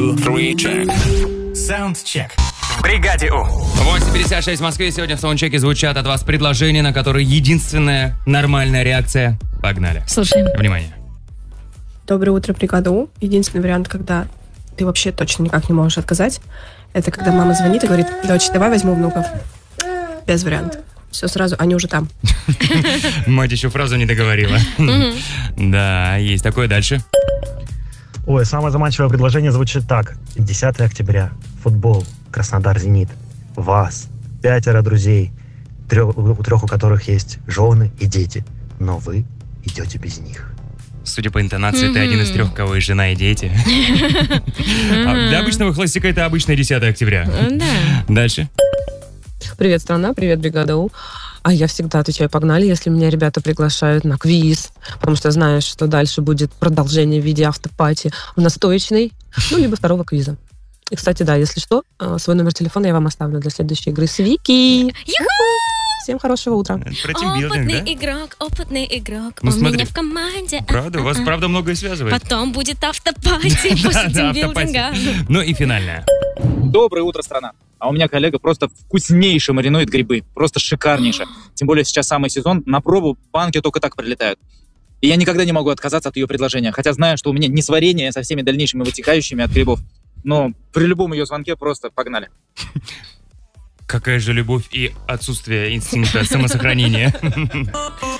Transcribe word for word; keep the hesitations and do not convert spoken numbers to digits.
two, three, check. Soundcheck. В бригаде У. восемь пятьдесят шесть в Москве. Сегодня в саундчеке звучат от вас предложения, на которые единственная нормальная реакция. Погнали. Слушаем. Внимание. Доброе утро, бригада У. Единственный вариант, когда ты вообще точно никак не можешь отказать, это когда мама звонит и говорит: дочь, давай возьму внуков. Без вариантов. Все сразу, они уже там. Мать еще фразу не договорила. Да, есть такое. Дальше. Ой, самое заманчивое предложение звучит так. десятого октября. Футбол. Краснодар-Зенит. Вас. Пятеро друзей. Трех, у трех у которых есть жены и дети. Но вы идете без них. Судя по интонации, ты один из трех, у кого есть жена и дети. А для обычного холостяка это обычное десятого октября. Дальше. Привет, страна, привет, бригада У. А я всегда отвечаю «погнали», если меня ребята приглашают на квиз, потому что знаю, что дальше будет продолжение в виде автопати в настоечной, ну, либо второго квиза. И, кстати, да, если что, свой номер телефона я вам оставлю для следующей игры с Вики. Всем хорошего утра. Опытный да? игрок, опытный игрок. Ну, у смотри, меня в команде. Правда? А-а-а. Вас, правда, многое связывает. Потом будет автопати после тимбилдинга. Ну и финальная. Доброе утро, страна. А у меня коллега просто вкуснейше маринует грибы. Просто шикарнейше. Тем более сейчас самый сезон. На пробу банки только так прилетают. И я никогда не могу отказаться от ее предложения. Хотя знаю, что у меня несварение со всеми дальнейшими вытекающими от грибов. Но при любом ее звонке просто погнали. Какая же любовь и отсутствие инстинкта самосохранения.